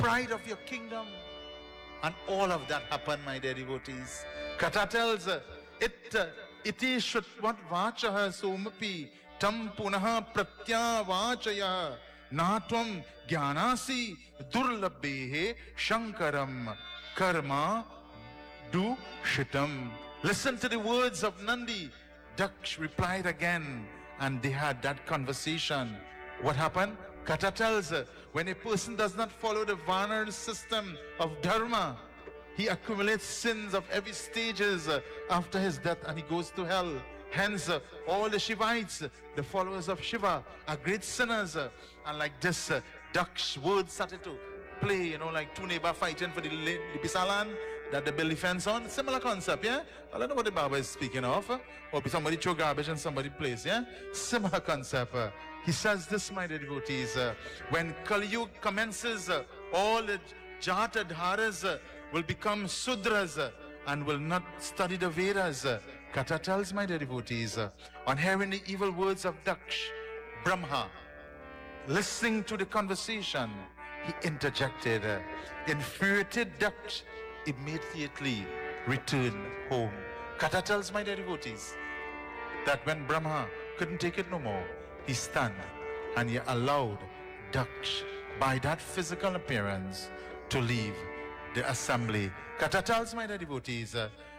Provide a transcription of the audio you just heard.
pride of your kingdom. And all of that happened, my dear devotees. Katha tells iti shrutvat vachaha somapi tam punaha pratyavachaya natvam jnanasi durlabhehe shankaram karma du shitam. Listen to the words of Nandi. Daksh replied again, and they had that conversation. What happened? Katha tells when a person does not follow the Varna system of dharma, he accumulates sins of every stages after his death, and he goes to hell. Hence, all the Shivites, the followers of Shiva, are great sinners. And like this, Daksh's words started to play, like two neighbors fighting for the Bisalan that they build the fence on. Similar concept, yeah? I don't know what the Baba is speaking of. Or somebody throw garbage in somebody's place, yeah? Similar concept. He says this, my dear devotees, when Kali Yuga commences, all the Jata Dharas will become Sudras and will not study the Vedas. Katha tells, my dear devotees, on hearing the evil words of Daksh, Brahma, listening to the conversation, he interjected. Infuriated Daksh immediately returned home. Katha tells, my dear devotees, that when Brahma couldn't take it no more, he stunned and he allowed Daksh, by that physical appearance, to leave the assembly. Katha tells, my dear devotees,